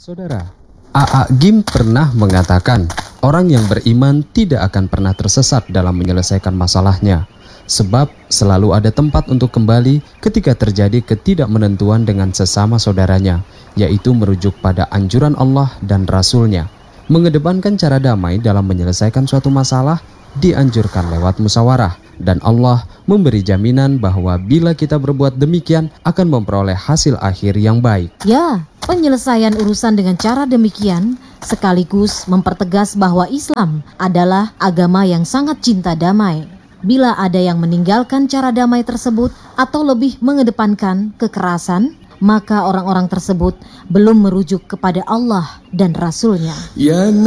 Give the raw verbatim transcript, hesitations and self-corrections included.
Saudara, A A. Gim pernah mengatakan, orang yang beriman tidak akan pernah tersesat dalam menyelesaikan masalahnya, sebab selalu ada tempat untuk kembali ketika terjadi ketidakmenentuan dengan sesama saudaranya, yaitu merujuk pada anjuran Allah dan Rasul-Nya. Mengedepankan cara damai dalam menyelesaikan suatu masalah dianjurkan lewat musyawarah, dan Allah memberi jaminan bahwa bila kita berbuat demikian akan memperoleh hasil akhir yang baik. Ya, penyelesaian urusan dengan cara demikian sekaligus mempertegas bahwa Islam adalah agama yang sangat cinta damai. Bila ada yang meninggalkan cara damai tersebut atau lebih mengedepankan kekerasan, maka orang-orang tersebut belum merujuk kepada Allah dan Rasul-Nya. Ya